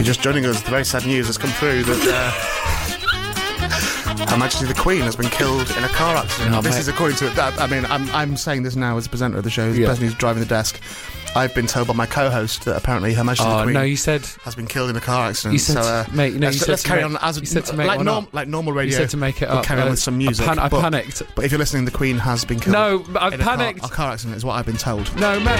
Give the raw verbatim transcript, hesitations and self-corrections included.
you're just joining us, the very sad news has come through that uh, Her Majesty the Queen has been killed in a car accident. Oh, this mate. is according to that. I mean, I'm I'm saying this now as the presenter of the show, the Yeah. person who's driving the desk. I've been told by my co-host that apparently Her Majesty Oh, the Queen no, you said... has been killed in a car accident. You said, so, uh, mate, no, let's, you said let's to carry make, on as you said to make like, one norm, up. like normal radio. You said to make it we'll up. carry on uh, with some music. I, pan- I but, panicked. But if you're listening, the Queen has been killed. No, I've in a car- panicked. A car accident is what I've been told. No, mate.